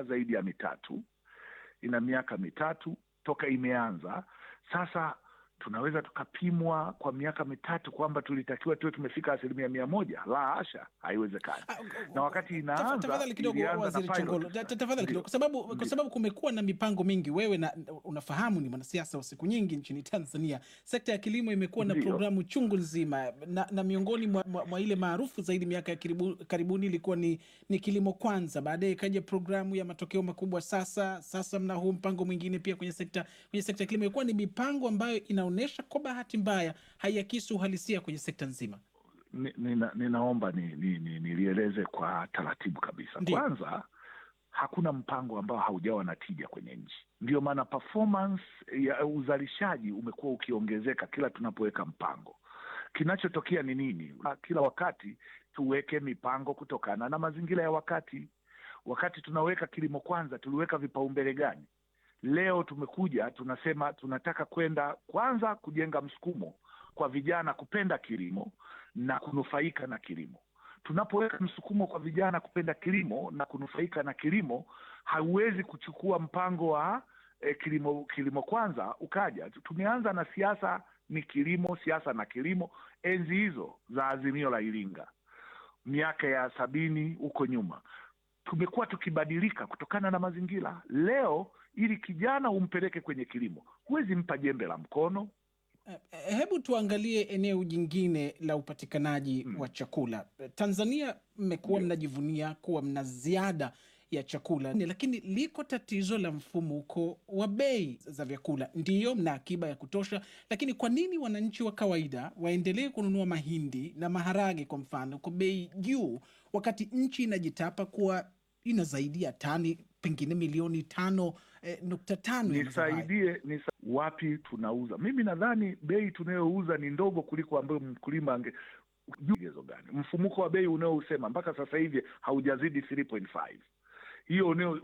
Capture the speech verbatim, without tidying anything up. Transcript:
zaidi ya mitatu, ina miaka mitatu toka imeanza. Sasa tunaweza tukapimwa kwa miaka mitatu kwamba tulitakiwa tuwe tumefika asilimia mia moja? La hasha, haiwezekani. Na wakati inaanza, tafadhali kidogo Waziri Chongolo, tafadhali kidogo, kwa sababu kwa sababu kumekuwa na mipango mingi. Wewe na unafahamu, ni mwanasiasa wa siku nyingi nchini Tanzania. Sekta ya kilimo imekuwa na programu chungu nzima, na, na miongoni mwa, mwa, mwa ile maarufu zaidi miaka ya karibu, karibuni ilikuwa ni, ni kilimo kwanza. Baadaye ikaja programu ya matokeo makubwa. Sasa sasa mna huu mpango mwingine pia kwenye sekta kwenye sekta ya kilimo. Ilikuwa ni mipango ambayo inaonesha kwa bahati mbaya haiakisi uhalisia kwenye sekta nzima. Nina, ninaomba nilieleze ni, ni, ni kwa taratibu kabisa. Ndi. Kwanza, hakuna mpango ambao haujawa na tija kwenye nchi. Ndio maana performance ya uzalishaji umekuwa ukiongezeka kila tunapoweka mpango. Kinachotokea ni nini? Kila wakati tuweke mipango kutokana na mazingira ya wakati. Wakati tunaweka kilimo kwanza, tuliweka vipaumbele gani? Leo tumekuja tunasema tunataka kwenda kwanza kujenga msukumo kwa vijana kupenda kilimo na kunufaika na kilimo. Tunapoweka msukumo kwa vijana kupenda kilimo na kunufaika na kilimo, hauwezi kuchukua mpango wa eh, kilimo kilimo kwanza ukaja. Tumeanza na siasa ni kilimo, siasa na kilimo, enzi hizo za Azimio la Iringa miaka ya sabini huko nyuma. Tumekuwa tukibadilika kutokana na mazingira. Leo ili kijana umpeleke kwenye kilimo, huwezi mpa jembe la mkono. Hebu tuangalie eneo jingine la upatikanaji hmm. wa chakula. Tanzania mmekuwa mnajivunia kuwa mna ziada ya chakula, lakini liko tatizo la mfumuko wa bei za vyakula. Ndiyo, mna akiba ya kutosha, lakini kwa nini wananchi wa kawaida waendelee kununua mahindi na maharage kwa mfano kwa bei juu, wakati nchi inajitapa kuwa ina zaidi ya tani pengine milioni tano eh, nukta tano? Nisaidie, nisa, wapi tunauza? Mimi nadhani bei tunayouza ni ndogo kuliko ambayo mkulima ange jugezo gani. Mfumuko wa bei unaousema mpaka sasa hivi haujazidi three point five. Hiyo